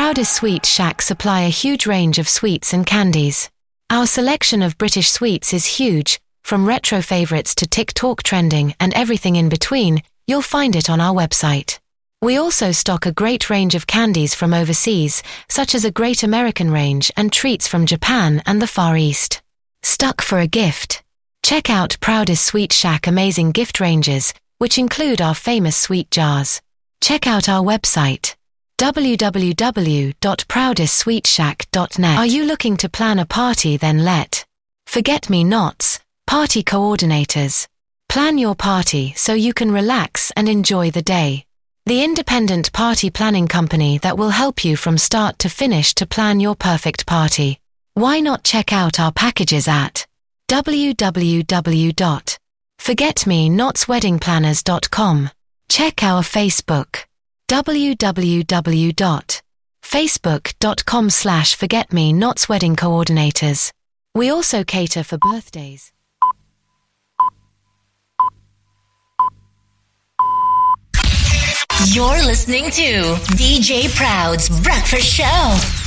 Proudest Sweet Shack supply a huge range of sweets and candies. Our selection of British sweets is huge, from retro favorites to TikTok trending and everything in between. You'll find it on our website. We also stock a great range of candies from overseas, such as a Great American range and treats from Japan and the Far East. Stuck for a gift? Check out Proudest Sweet Shack amazing gift ranges, which include our famous sweet jars. Check out our website, www.proudestsweetshack.net. Are you looking to plan a party? Then let Forget-Me-Nots Party Coordinators plan your party so you can relax and enjoy the day. The independent party planning company that will help you from start to finish to plan your perfect party. Why not check out our packages at www.forgetmenotsweddingplanners.com. Check our Facebook, www.facebook.com/forgetmenotsweddingcoordinators. We also cater for birthdays. You're listening to DJ Proud's Breakfast Show.